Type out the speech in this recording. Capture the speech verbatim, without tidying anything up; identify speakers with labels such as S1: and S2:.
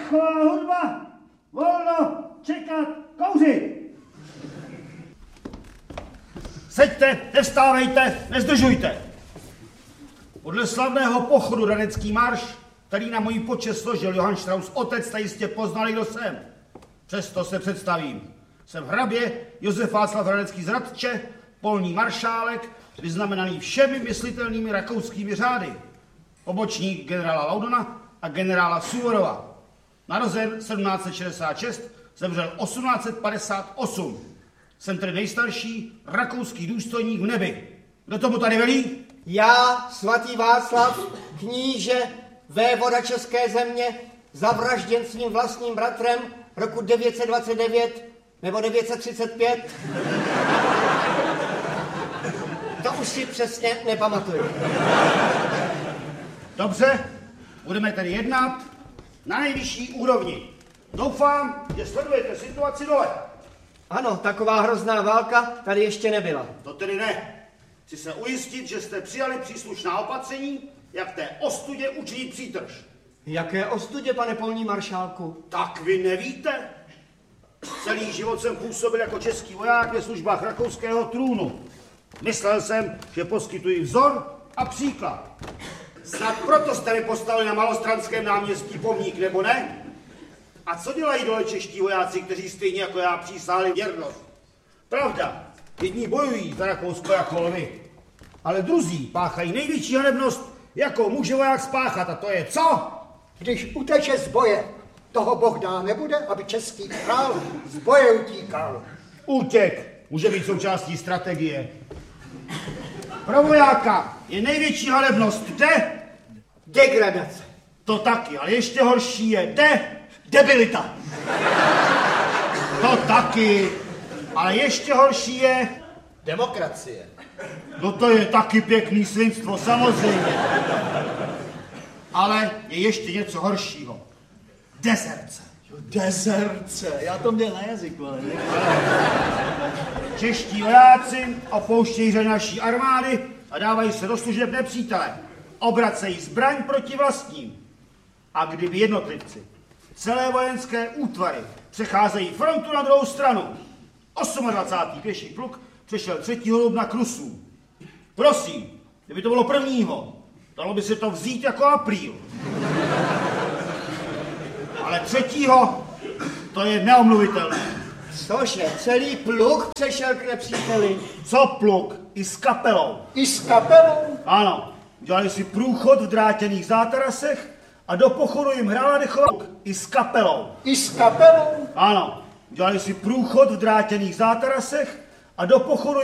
S1: Dechová hudba! Volno! Čekat! Kouřit! Seďte, nevstávejte, nezdržujte! Podle slavného pochodu Radecký marš, který na můj počest složil Johann Strauss otec, jste jistě poznali, kdo jsem. Přesto se představím. Jsem hrabě Josef Václav Radecký z Hradče, polní maršálek, vyznamenaný všemi myslitelnými rakouskými řády. Pobočník generála Laudona a generála Suvorova. Narozen sedmnáct set šedesát šest, zemřel osmnáct set padesát osm. Jsem tedy nejstarší rakouský důstojník v nebi. Kdo tomu tady velí?
S2: Já, svatý Václav, kníže, vévoda české země, zavražděn svým vlastním bratrem roku devět set dvacet devět nebo devět set třicet pět. To už si přesně nepamatuju.
S1: Dobře, budeme tedy jednat na nejvyšší úrovni. Doufám, že sledujete situaci dole.
S2: Ano, taková hrozná válka tady ještě nebyla.
S1: To tedy ne. Chci se ujistit, že jste přijali příslušná opatření, jak té ostudě učinit přítrž.
S2: Jaké ostudě, pane polní maršálku?
S1: Tak vy nevíte? Celý život jsem působil jako český voják ve službách rakouského trůnu. Myslel jsem, že poskytuji vzor a příklad. Snad proto jste mi postavili na Malostranském náměstí pomník, nebo ne? A co dělají dole čeští vojáci, kteří stejně jako já přísáhli věrnost? Pravda, jedni bojují za Rakousko jako lvy, ale druzí páchají největší hanebnost, jakou může voják spáchat, a to je co?
S3: Když uteče z boje, toho Bůh dá nebude, aby český král z boje utíkal.
S1: Útěk může být součástí strategie. Pro vojáka je největší hanebnost de...
S2: Degradace.
S1: To taky, ale ještě horší je de...
S2: Debilita.
S1: To taky, ale ještě horší je...
S2: Demokracie.
S1: No to je taky pěkný svinstvo, samozřejmě. Ale je ještě něco horšího. Dezerce.
S4: Dezerce, já to měl na jazyku, ale ne.
S1: Čeští vojáci opouštějí řady naší armády a dávají se do služeb nepřítele. Obracejí zbraň proti vlastním. A kdyby jednotlivci, celé vojenské útvary přecházejí frontu na druhou stranu, dvacátý osmý pěší pluk přešel třetího dubna k Rusům. Prosím, kdyby to bylo prvního, dalo by se to vzít jako apríl. Ale třetího, to je neomluvitelné.
S2: Cože, celý pluk přešel k nepříteli?
S1: Co pluk? I s kapelou.
S3: I s kapelou?
S1: Ano, dělali si průchod v drátěných zátarasech a do pochodu jim hrála Dechová i s kapelou.
S3: I s kapelou?
S1: Ano, dělali si průchod v drátěných zátarasech a do pochodu